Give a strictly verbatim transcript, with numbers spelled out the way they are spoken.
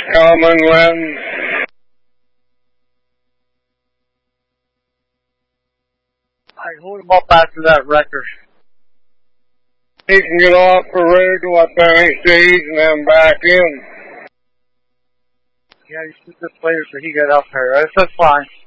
common lens. I hold him up after that record. He can get off the rig, let them stage, and then back in. Yeah, he's a good player, so he got up here. That's fine.